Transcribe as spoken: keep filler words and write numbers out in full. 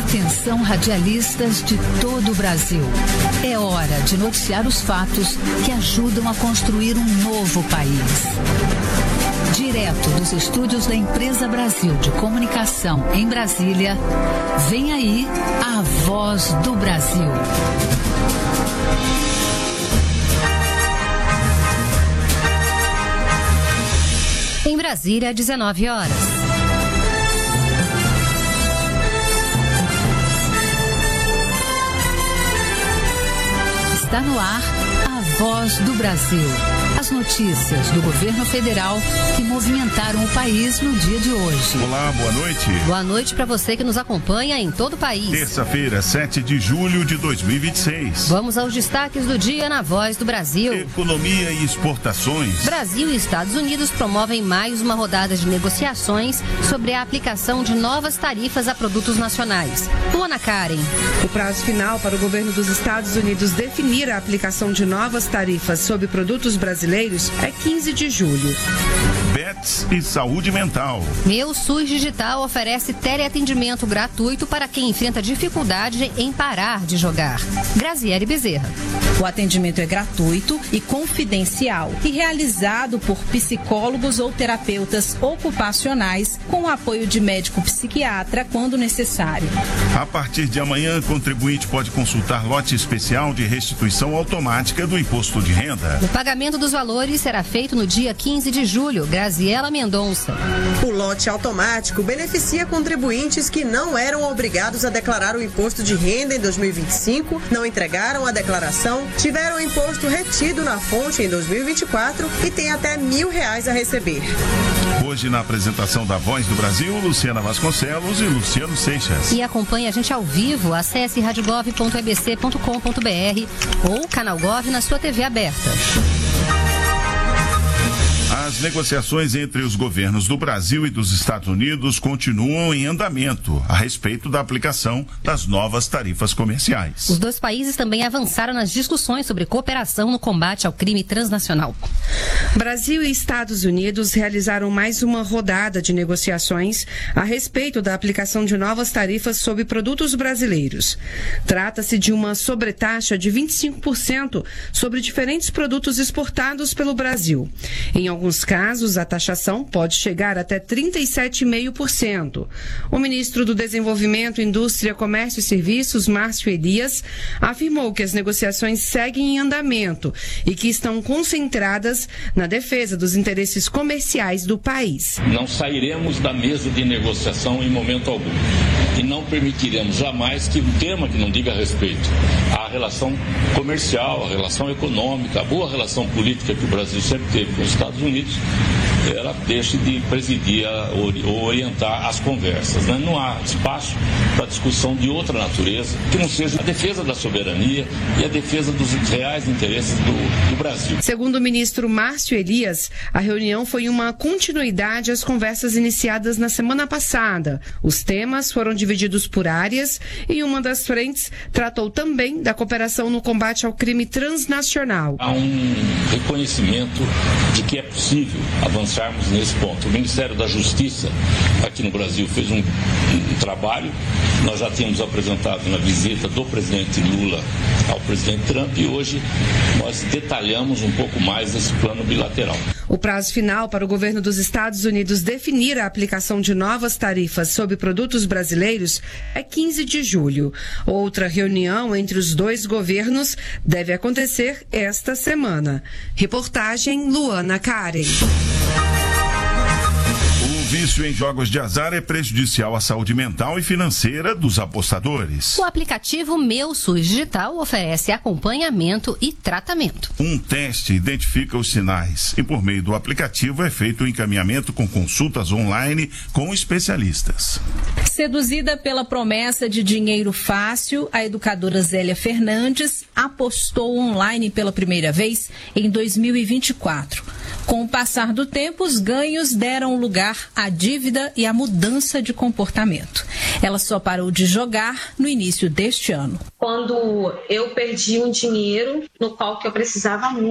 Atenção, radialistas de todo o Brasil. É hora de noticiar os fatos que ajudam a construir um novo país. Direto dos estúdios da Empresa Brasil de Comunicação em Brasília, vem aí a Voz do Brasil. Em Brasília, dezenove horas. Está no ar a Voz do Brasil. As notícias do governo federal que movimentaram o país no dia de hoje. Olá, boa noite. Boa noite para você que nos acompanha em todo o país. Terça-feira, sete de julho de dois mil e vinte e seis. Vamos aos destaques do dia na Voz do Brasil. Economia e exportações. Brasil e Estados Unidos promovem mais uma rodada de negociações sobre a aplicação de novas tarifas a produtos nacionais. Luana Karen. O prazo final para o governo dos Estados Unidos definir a aplicação de novas tarifas sobre produtos brasileiros é quinze de julho. Bets e saúde mental. Meu SUS Digital oferece teleatendimento gratuito para quem enfrenta dificuldade em parar de jogar. Graziele Bezerra. O atendimento é gratuito e confidencial e realizado por psicólogos ou terapeutas ocupacionais com o apoio de médico psiquiatra quando necessário. A partir de amanhã, contribuinte pode consultar lote especial de restituição automática do imposto de renda. O pagamento dos valores será feito no dia quinze de julho. Graziela Mendonça. O lote automático beneficia contribuintes que não eram obrigados a declarar o imposto de renda em dois mil e vinte e cinco, não entregaram a declaração, tiveram o imposto retido na fonte em dois mil e vinte e quatro e têm até mil reais a receber. Hoje, na apresentação da Voz do Brasil, Luciana Vasconcelos e Luciano Seixas. E acompanhe a gente ao vivo. Acesse radiogov ponto e b c ponto com ponto b r ou Canal Gov na sua T V aberta. As negociações entre os governos do Brasil e dos Estados Unidos continuam em andamento a respeito da aplicação das novas tarifas comerciais. Os dois países também avançaram nas discussões sobre cooperação no combate ao crime transnacional. Brasil e Estados Unidos realizaram mais uma rodada de negociações a respeito da aplicação de novas tarifas sobre produtos brasileiros. Trata-se de uma sobretaxa de vinte e cinco por cento sobre diferentes produtos exportados pelo Brasil. Em alguns casos, a taxação pode chegar até trinta e sete vírgula cinco por cento. O ministro do Desenvolvimento, Indústria, Comércio e Serviços, Márcio Elias, afirmou que as negociações seguem em andamento e que estão concentradas na defesa dos interesses comerciais do país. Não sairemos da mesa de negociação em momento algum e não permitiremos jamais que um tema que não diga respeito à relação comercial, à relação econômica, à boa relação política que o Brasil sempre teve com os Estados Unidos, ela deixe de presidir ou orientar as conversas. Né? Não há espaço para discussão de outra natureza que não seja a defesa da soberania e a defesa dos reais interesses do, do Brasil. Segundo o ministro Márcio Elias, a reunião foi uma continuidade às conversas iniciadas na semana passada. Os temas foram divididos por áreas e uma das frentes tratou também da cooperação no combate ao crime transnacional. Há um reconhecimento de que é possível avançarmos nesse ponto. O Ministério da Justiça aqui no Brasil fez um, um trabalho. Nós já tínhamos apresentado na visita do presidente Lula ao presidente Trump e hoje nós detalhamos um pouco mais esse plano bilateral. O prazo final para o governo dos Estados Unidos definir a aplicação de novas tarifas sobre produtos brasileiros é quinze de julho. Outra reunião entre os dois governos deve acontecer esta semana. Reportagem Luana Karen. O vício em jogos de azar é prejudicial à saúde mental e financeira dos apostadores. O aplicativo Meu SUS Digital oferece acompanhamento e tratamento. Um teste identifica os sinais e, por meio do aplicativo, é feito o encaminhamento com consultas online com especialistas. Seduzida pela promessa de dinheiro fácil, a educadora Zélia Fernandes apostou online pela primeira vez em dois mil e vinte e quatro. Com o passar do tempo, os ganhos deram lugar à dívida e à mudança de comportamento. Ela só parou de jogar no início deste ano. Quando eu perdi um dinheiro no qual que eu precisava muito.